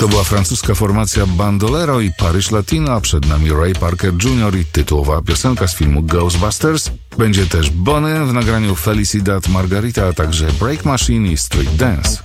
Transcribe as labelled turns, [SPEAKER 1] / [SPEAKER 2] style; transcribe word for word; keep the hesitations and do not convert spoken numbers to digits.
[SPEAKER 1] To była francuska formacja Bandolero i Paryż Latino, a przed nami Ray Parker junior i tytułowa piosenka z filmu Ghostbusters. Będzie też Bonnie w nagraniu Felicidad Margarita, a także Break Machine i Street Dance.